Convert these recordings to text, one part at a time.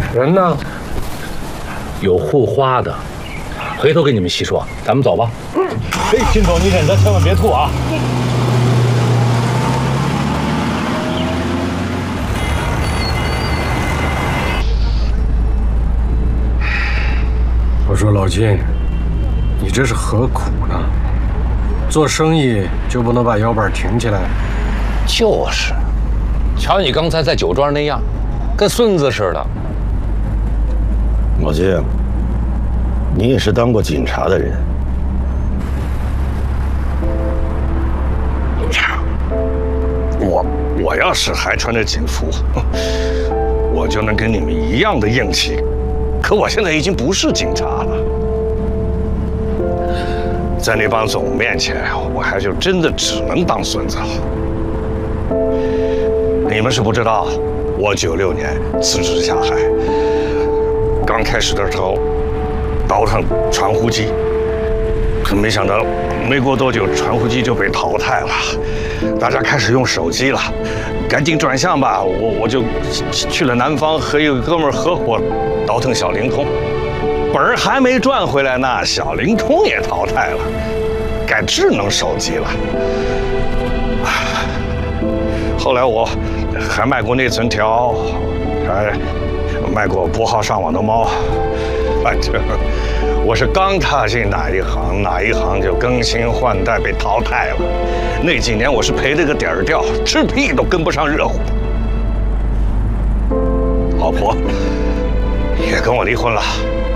人呢？ 有护花的，回头给你们细说。咱们走吧。哎，金总，你忍着，千万别吐啊！ 我说老金，你这是何苦呢？做生意就不能把腰板挺起来？ 就是，瞧你刚才在酒庄那样，跟孙子似的。 老金，你也是当过警察的人。我要是还穿着警服，我就能跟你们一样的硬气。可我现在已经不是警察了，在那帮总面前，我还就真的只能当孙子了。你们是不知道，我96年辞职下海，刚开始的时候倒腾传呼机，可没想到没过多久，传呼机就被淘汰了，大家开始用手机了，赶紧转向吧！我就去了南方，和一个哥们儿合伙倒腾小灵通，本儿还没赚回来呢，小灵通也淘汰了，改智能手机了。后来我还卖过内存条，还卖过拨号上网的猫，反正我是刚踏进哪一行就更新换代被淘汰了。那几年我是赔了个底儿掉，吃屁都跟不上热乎。老婆也跟我离婚了。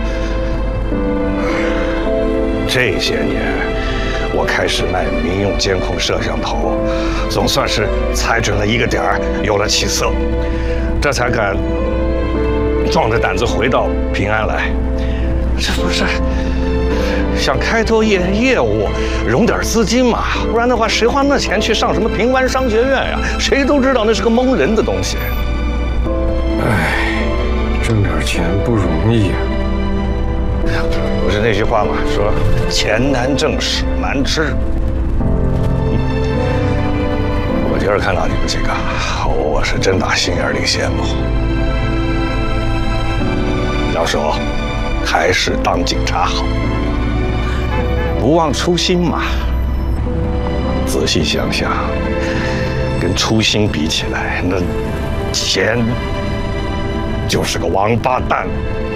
这些年，我开始卖民用监控摄像头，总算是踩准了一个点儿，有了起色，这才敢壮着胆子回到平安来。这不是想开拓业务，融点资金嘛？不然的话，谁花那钱去上什么平湾商学院呀？谁都知道那是个蒙人的东西。 唉，挣点钱不容易啊。 不是那句话嘛，说钱难挣，屎难吃。我今儿看到你们几个，我是真打心眼里羡慕。要说还是当警察好，不忘初心嘛。仔细想想，跟初心比起来，那钱就是个王八蛋。